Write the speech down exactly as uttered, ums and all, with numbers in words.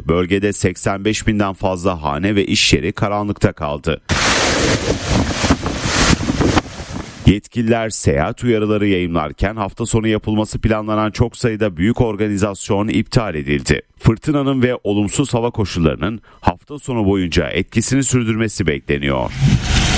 bölgede seksen beş binden fazla hane ve iş yeri karanlıkta kaldı. Yetkililer seyahat uyarıları yayımlarken hafta sonu yapılması planlanan çok sayıda büyük organizasyon iptal edildi. Fırtınanın ve olumsuz hava koşullarının hafta sonu boyunca etkisini sürdürmesi bekleniyor.